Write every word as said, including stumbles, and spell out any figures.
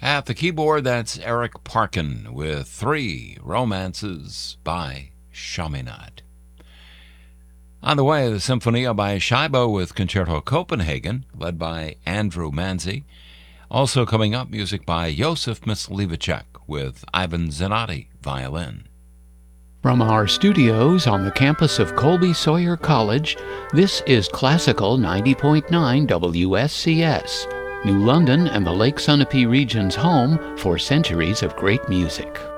At the keyboard, that's Eric Parkin with Three Romances by Chaminade. On the way, the Symphonia by Scheibe with Concerto Copenhagen, led by Andrew Manzi. Also coming up, music by Josef Myslivacek with Ivan Zanotti, violin. From our studios on the campus of Colby Sawyer College, this is Classical ninety point nine W S C S, New London and the Lake Sunapee region's home for centuries of great music.